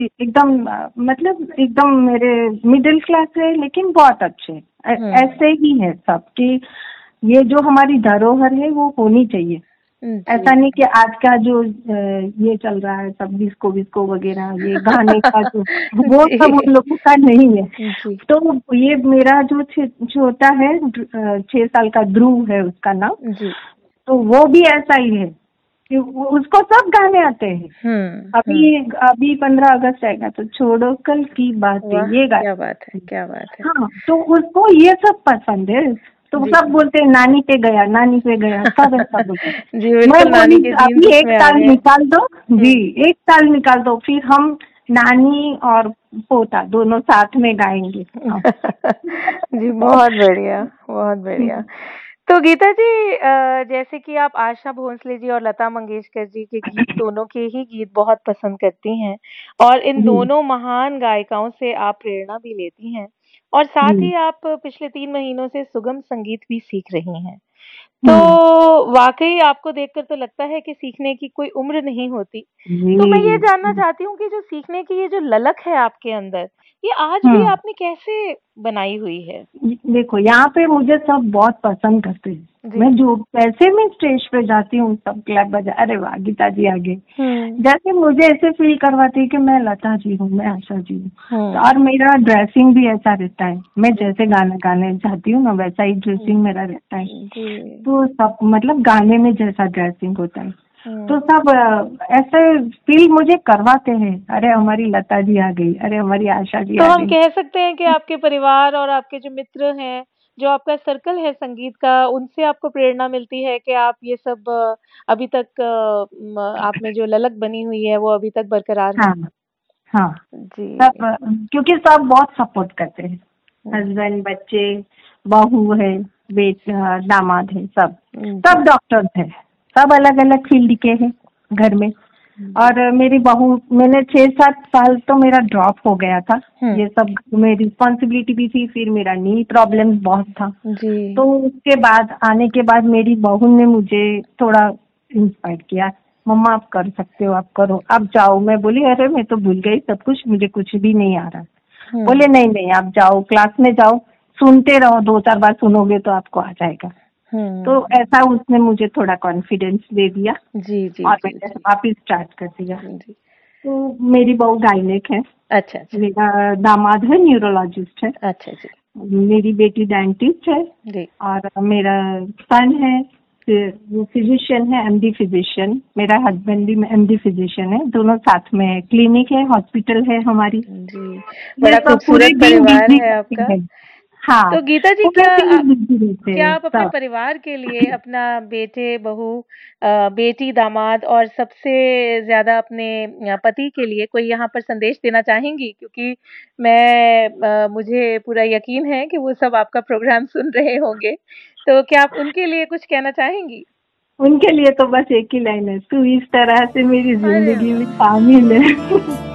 एकदम मतलब एकदम मेरे मिडिल क्लास है, लेकिन बहुत अच्छे। ऐसे ही है सब कि ये जो हमारी धरोहर है वो होनी चाहिए। ऐसा नहीं कि आज का जो ये चल रहा है सब डिस्को विस्को वगैरह, ये गाने का जो वो सब उन लोगों का नहीं है। तो ये मेरा जो छोटा है 6 साल का ध्रुव है उसका नाम, तो वो भी ऐसा ही है कि उसको सब गाने आते हैं। अभी 15 अगस्त आएगा तो छोड़ो कल की बात है, ये गाने। क्या बात है, क्या बात है। हाँ, तो उसको ये सब पसंद है। तो सब बोलते हैं नानी पे गया, नानी पे गया, सब ऐसा बोलते हैं। मैं बोली अभी 1 साल निकाल दो जी, 1 साल निकाल दो, फिर हम नानी और पोता दोनों साथ में गाएंगे। जी बहुत बढ़िया, बहुत बढ़िया। तो गीता जी, जैसे कि आप आशा भोसले जी और लता मंगेशकर जी के गीत, दोनों के ही गीत बहुत पसंद करती हैं, और इन दोनों महान गायिकाओं से आप प्रेरणा भी लेती हैं, और साथ ही आप पिछले 3 महीनों से सुगम संगीत भी सीख रही हैं। तो वाकई आपको देखकर तो लगता है कि सीखने की कोई उम्र नहीं होती। तो मैं ये जानना चाहती हूँ कि जो सीखने की ये जो ललक है आपके अंदर, ये आज भी आपने कैसे बनाई हुई है? देखो, यहाँ पे मुझे सब बहुत पसंद करते हैं। मैं जो पैसे में स्टेज पे जाती हूँ सब क्लैप बजा, अरे वाह गीता जी आगे, जैसे मुझे ऐसे फील करवाती है कि मैं लता जी हूँ, मैं आशा जी हूँ। और मेरा ड्रेसिंग भी ऐसा रहता है, मैं जैसे गाना गाने जाती हूँ ना वैसा ही ड्रेसिंग मेरा रहता है। तो सब मतलब गाने में जैसा ड्रेसिंग होता है, तो सब ऐसे फील मुझे करवाते हैं, अरे हमारी लता जी आ गई, अरे हमारी आशा जी आ गई। तो हम कह सकते हैं कि आपके परिवार और आपके जो मित्र हैं, जो आपका सर्कल है संगीत का, उनसे आपको प्रेरणा मिलती है कि आप ये सब अभी तक आप में जो ललक बनी हुई है वो अभी तक बरकरार है। हाँ जी, सब क्योंकि सब बहुत सपोर्ट करते हैं, हस्बैंड, बच्चे, बहू है, बेटा, दामाद है, सब डॉक्टर्स है, सब अलग अलग फील्ड के हैं घर में। और मेरी बहू, मैंने 6-7 साल तो मेरा ड्रॉप हो गया था, ये सब में रिस्पॉन्सिबिलिटी भी थी, फिर मेरा नी प्रॉब्लम बहुत था। तो उसके बाद आने के बाद मेरी बहू ने मुझे थोड़ा इंस्पायर किया, मम्मा आप कर सकते हो, आप करो, आप जाओ। मैं बोली अरे मैं तो भूल गई सब कुछ, मुझे कुछ भी नहीं आ रहा। बोले नहीं नहीं, आप जाओ, क्लास में जाओ, सुनते रहो, 2-4 बार सुनोगे तो आपको आ जाएगा। तो ऐसा उसने मुझे थोड़ा कॉन्फिडेंस दे दिया। और मैंने वापिस स्टार्ट कर दिया। तो मेरी बहू गायनेक है। अच्छा। मेरा दामाद है न्यूरोलॉजिस्ट है। अच्छा जी। मेरी बेटी डेंटिस्ट है। और मेरा सन है वो फिजिशियन है, एमडी फिजिशियन। मेरा हस्बैंड भी एमडी फिजिशियन है, दोनों साथ में क्लिनिक है, हॉस्पिटल है हमारी। बड़ा खूबसूरत परिवार है आपका। हाँ। तो गीता जी, क्या आप अपने परिवार के लिए, अपना बेटे, बहू, बेटी, दामाद और सबसे ज्यादा अपने पति के लिए कोई यहाँ पर संदेश देना चाहेंगी? क्योंकि मुझे पूरा यकीन है कि वो सब आपका प्रोग्राम सुन रहे होंगे, तो क्या आप उनके लिए कुछ कहना चाहेंगी? उनके लिए तो बस एक ही लाइन है, तू इस तरह से मेरी जिंदगी में शामिल है।